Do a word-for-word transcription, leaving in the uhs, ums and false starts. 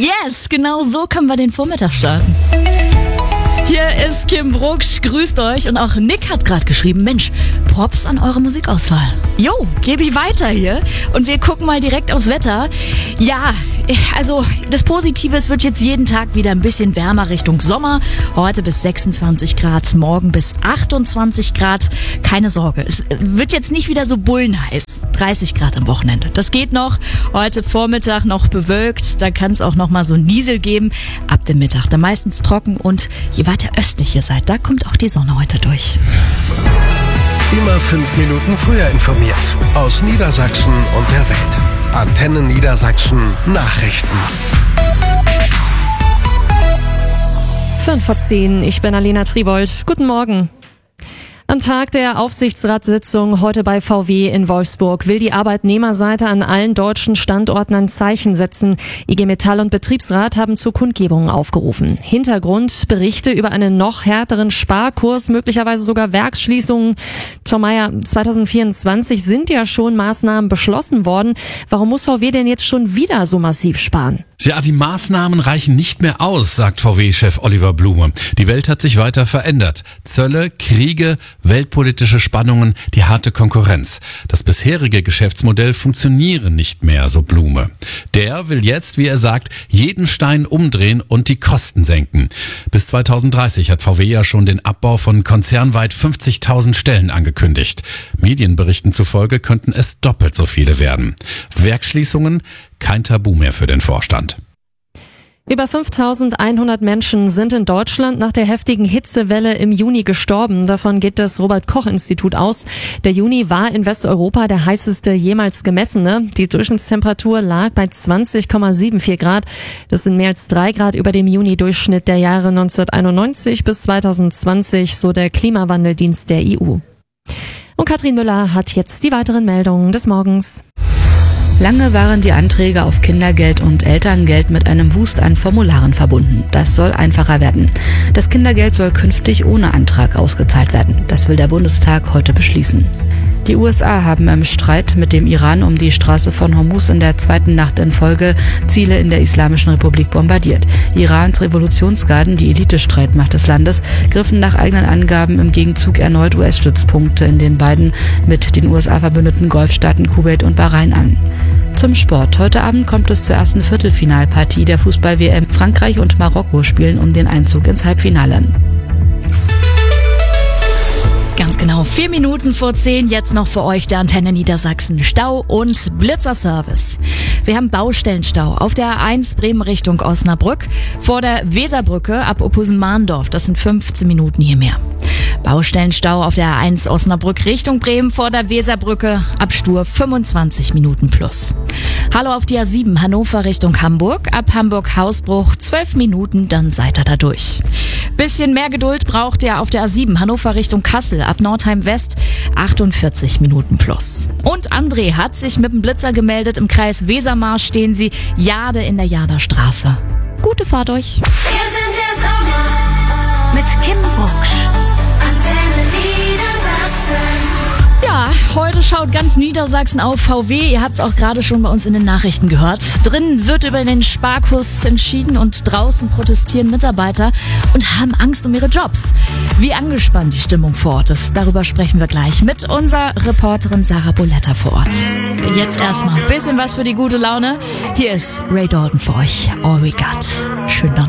Yes, genau so können wir den Vormittag starten. Hier ist Kim Brucksch, grüßt euch. Und auch Nick hat gerade geschrieben, Mensch, Props an eure Musikauswahl. Jo, gebe ich weiter hier. Und wir gucken mal direkt aufs Wetter. Ja, also das Positive, es wird jetzt jeden Tag wieder ein bisschen wärmer Richtung Sommer. Heute bis sechsundzwanzig Grad, morgen bis achtundzwanzig Grad. Keine Sorge, es wird jetzt nicht wieder so bullenheiß. dreißig Grad am Wochenende. Das geht noch. Heute Vormittag noch bewölkt. Da kann es auch noch mal so einen Niesel geben. Ab dem Mittag dann meistens trocken. Und je weiter östlich ihr seid, da kommt auch die Sonne heute durch. Immer fünf Minuten früher informiert. Aus Niedersachsen und der Welt. Antenne Niedersachsen Nachrichten. fünf vor zehn, ich bin Alena Tribold. Guten Morgen. Am Tag der Aufsichtsratssitzung heute bei V W in Wolfsburg will die Arbeitnehmerseite an allen deutschen Standorten ein Zeichen setzen. I G Metall und Betriebsrat haben zu Kundgebungen aufgerufen. Hintergrund Berichte über einen noch härteren Sparkurs, möglicherweise sogar Werksschließungen. Tom Meyer, zwanzig vierundzwanzig sind ja schon Maßnahmen beschlossen worden. Warum muss V W denn jetzt schon wieder so massiv sparen? Ja, die Maßnahmen reichen nicht mehr aus, sagt V W-Chef Oliver Blume. Die Welt hat sich weiter verändert. Zölle, Kriege, weltpolitische Spannungen, die harte Konkurrenz. Das bisherige Geschäftsmodell funktioniere nicht mehr, so Blume. Der will jetzt, wie er sagt, jeden Stein umdrehen und die Kosten senken. Bis zweitausenddreißig hat V W ja schon den Abbau von konzernweit fünfzigtausend Stellen angekündigt. Medienberichten zufolge könnten es doppelt so viele werden. Werksschließungen? Kein Tabu mehr für den Vorstand. Über fünftausendeinhundert Menschen sind in Deutschland nach der heftigen Hitzewelle im Juni gestorben. Davon geht das Robert-Koch-Institut aus. Der Juni war in Westeuropa der heißeste jemals gemessene. Die Durchschnittstemperatur lag bei zwanzig Komma vierundsiebzig Grad. Das sind mehr als drei Grad über dem Juni-Durchschnitt der Jahre neunzehnhunderteinundneunzig bis zweitausendzwanzig, so der Klimawandeldienst der E U. Und Katrin Müller hat jetzt die weiteren Meldungen des Morgens. Lange waren die Anträge auf Kindergeld und Elterngeld mit einem Wust an Formularen verbunden. Das soll einfacher werden. Das Kindergeld soll künftig ohne Antrag ausgezahlt werden. Das will der Bundestag heute beschließen. Die U S A haben im Streit mit dem Iran um die Straße von Hormuz in der zweiten Nacht in Folge Ziele in der Islamischen Republik bombardiert. Irans Revolutionsgarden, die Elitestreitmacht des Landes, griffen nach eigenen Angaben im Gegenzug erneut U S-Stützpunkte in den beiden mit den U S A verbündeten Golfstaaten Kuwait und Bahrain an. Zum Sport. Heute Abend kommt es zur ersten Viertelfinalpartie der Fußball-W M. Frankreich und Marokko spielen um den Einzug ins Halbfinale. Ganz genau, vier Minuten vor zehn, jetzt noch für euch der Antenne Niedersachsen Stau- und Blitzerservice. Wir haben Baustellenstau auf der A eins Bremen Richtung Osnabrück, vor der Weserbrücke ab Ophusen-Mahndorf, das sind fünfzehn Minuten hier mehr. Baustellenstau auf der A eins Osnabrück Richtung Bremen vor der Weserbrücke ab Stur fünfundzwanzig Minuten plus. Hallo auf die A sieben Hannover Richtung Hamburg, ab Hamburg-Hausbruch zwölf Minuten, dann seid ihr da durch. Bisschen mehr Geduld braucht ihr auf der A sieben Hannover Richtung Kassel, ab Nordheim West achtundvierzig Minuten plus. Und André hat sich mit dem Blitzer gemeldet, im Kreis Wesermarsch stehen sie, Jade in der Jaderstraße. Gute Fahrt euch. Wir sind der Sommer mit Kim Brucksch. Ja, heute schaut ganz Niedersachsen auf V W. Ihr habt es auch gerade schon bei uns in den Nachrichten gehört. Drinnen wird über den Sparkurs entschieden und draußen protestieren Mitarbeiter und haben Angst um ihre Jobs. Wie angespannt die Stimmung vor Ort ist, darüber sprechen wir gleich mit unserer Reporterin Sarah Boletta vor Ort. Jetzt erstmal ein bisschen was für die gute Laune. Hier ist Ray Dalton für euch. All We Got. Schönen Abend.